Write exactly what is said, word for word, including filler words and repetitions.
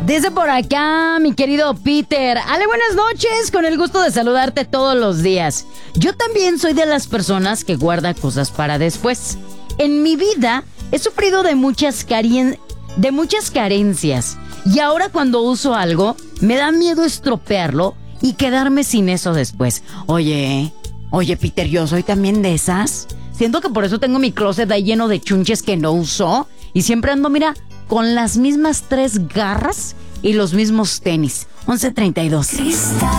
Dice por acá, mi querido Peter. Ale, buenas noches, con el gusto de saludarte todos los días. Yo también soy de las personas que guarda cosas para después. En mi vida he sufrido de muchas, carien- de muchas carencias. Y ahora cuando uso algo, me da miedo estropearlo y quedarme sin eso después. Oye, oye Peter, yo soy también de esas. Siento que por eso tengo mi closet ahí lleno de chunches que no uso. Y siempre ando, mira, con las mismas tres garras y los mismos tenis. once treinta y dos.